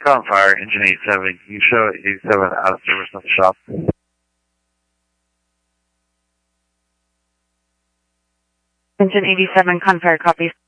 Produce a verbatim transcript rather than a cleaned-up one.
Confire, engine eighty-seven. Can you show eighty-seven out of service at the shop? Engine eighty-seven, Confire, copy.